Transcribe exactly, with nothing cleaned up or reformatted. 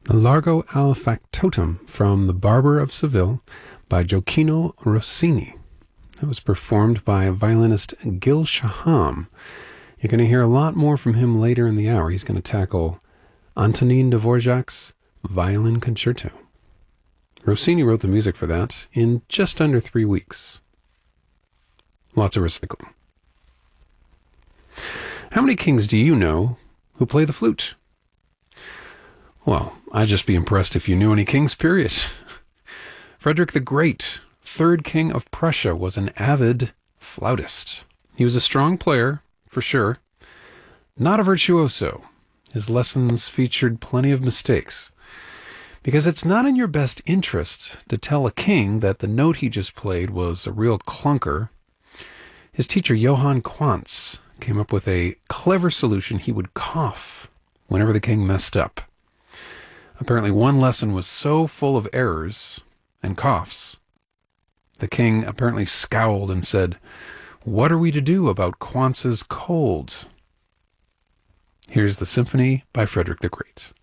Largo al Factotum from The Barber of Seville by Gioacchino Rossini. That was performed by violinist Gil Shaham. You're going to hear a lot more from him later in the hour. He's going to tackle Antonin Dvorak's Violin Concerto. Rossini wrote the music for that in just under three weeks. Lots of recycling. How many kings do you know who play the flute? Well, I'd just be impressed if you knew any kings, period. Frederick the Great, third king of Prussia, was an avid flautist. He was a strong player, for sure. Not a virtuoso. His lessons featured plenty of mistakes. Because it's not in your best interest to tell a king that the note he just played was a real clunker. His teacher, Johann Quantz, came up with a clever solution. He would cough whenever the king messed up. Apparently one lesson was so full of errors and coughs, the king apparently scowled and said, "What are we to do about Quantz's colds?" Here's the symphony by Frederick the Great.